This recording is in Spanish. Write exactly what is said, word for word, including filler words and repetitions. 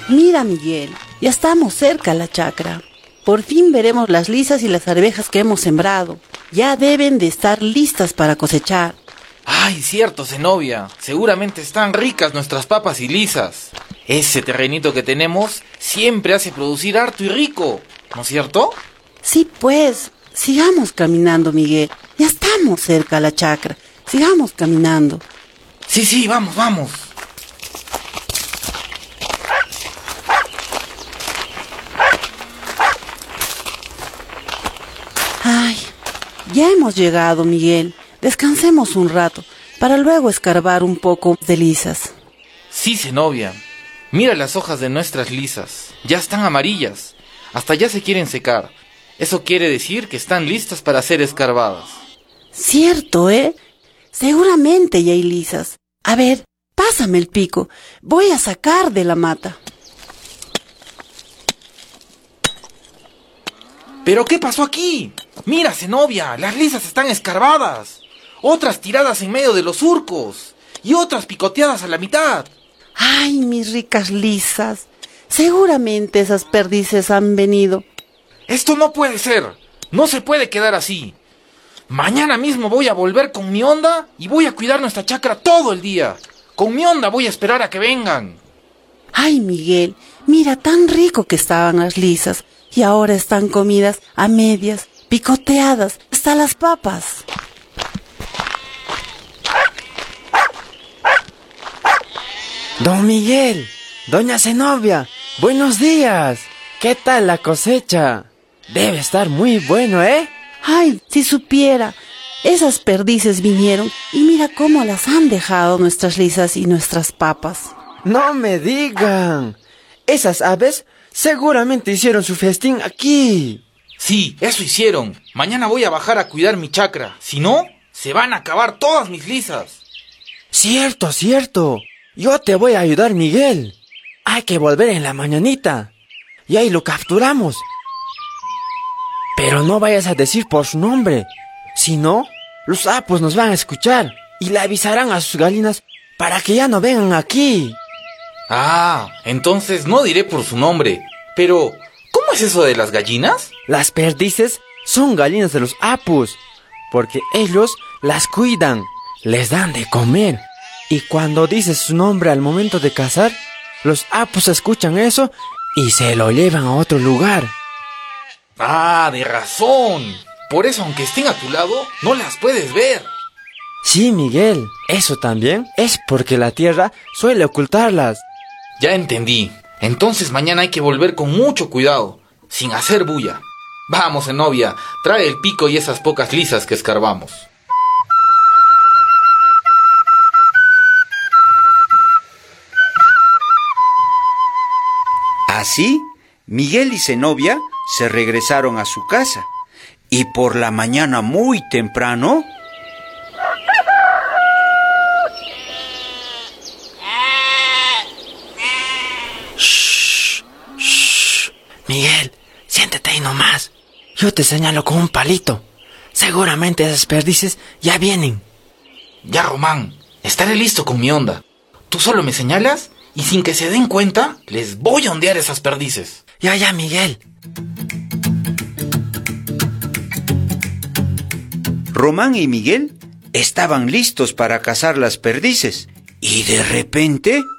Mira, Miguel, ya estamos cerca a la chacra. Por fin veremos las lisas y las arvejas que hemos sembrado. Ya deben de estar listas para cosechar. Ay, cierto, Zenobia. Seguramente están ricas nuestras papas y lisas. Ese terrenito que tenemos siempre hace producir harto y rico, ¿no es cierto? Sí, pues, sigamos caminando, Miguel. Ya estamos cerca a la chacra. Sigamos caminando. Sí, sí, vamos, vamos. Ay, ya hemos llegado, Miguel. Descansemos un rato, para luego escarbar un poco de lisas. Sí, Zenobia. Mira las hojas de nuestras lisas. Ya están amarillas. Hasta ya se quieren secar. Eso quiere decir que están listas para ser escarbadas. Cierto, ¿eh? Seguramente ya hay lisas. A ver, pásame el pico. Voy a sacar de la mata. ¿Pero qué pasó aquí? Mira, Zenobia, las lisas están escarbadas. Otras tiradas en medio de los surcos. Y otras picoteadas a la mitad. Ay, mis ricas lisas. Seguramente esas perdices han venido. Esto no puede ser. No se puede quedar así. Mañana mismo voy a volver con mi onda y voy a cuidar nuestra chacra todo el día. Con mi onda voy a esperar a que vengan. Ay, Miguel, mira tan rico que estaban las lisas. Y ahora están comidas a medias, picoteadas, hasta las papas. Don Miguel, doña Zenobia, buenos días. ¿Qué tal la cosecha? Debe estar muy bueno, ¿eh? Ay, si supiera. Esas perdices vinieron y mira cómo las han dejado nuestras lisas y nuestras papas. No me digan. Esas aves seguramente hicieron su festín aquí. Sí, eso hicieron. Mañana voy a bajar a cuidar mi chacra. Si no, se van a acabar todas mis lisas. Cierto, cierto. Yo te voy a ayudar, Miguel. Hay que volver en la mañanita. Y ahí lo capturamos. Pero no vayas a decir por su nombre. Si no, los sapos nos van a escuchar y le avisarán a sus gallinas para que ya no vengan aquí. Ah, entonces no diré por su nombre. Pero, ¿cómo es eso de las gallinas? Las perdices son gallinas de los apus, porque ellos las cuidan, les dan de comer. Y cuando dices su nombre al momento de cazar, los apus escuchan eso y se lo llevan a otro lugar. Ah, de razón. Por eso, aunque estén a tu lado, no las puedes ver. Sí, Miguel, eso también es porque la tierra suele ocultarlas. Ya entendí. Entonces mañana hay que volver con mucho cuidado, sin hacer bulla. Vamos, Zenobia, trae el pico y esas pocas lisas que escarbamos. Así, Miguel y Zenobia se regresaron a su casa y por la mañana muy temprano... Shh, shh. Miguel, siéntate ahí nomás. Yo te señalo con un palito. Seguramente esas perdices ya vienen. Ya, Román, estaré listo con mi onda. Tú solo me señalas y sin que se den cuenta, les voy a ondear esas perdices. Ya, ya, Miguel. Román y Miguel estaban listos para cazar las perdices y de repente...